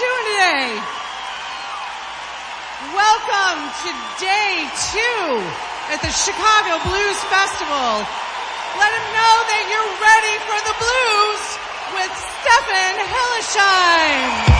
doing today? Welcome to day 2 at the Chicago Blues Festival. Let them know that you're ready for the blues with Stefan Hillesheim.